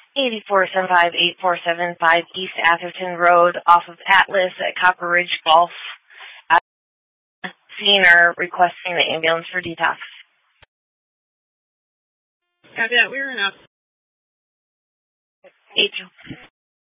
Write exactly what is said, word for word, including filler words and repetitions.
eighty-four seven five, eight four seven five East Atherton Road off of Atlas at Copper Ridge Golf. Uh, seeing or requesting the ambulance for detox. Copy that. We were enough. Eight.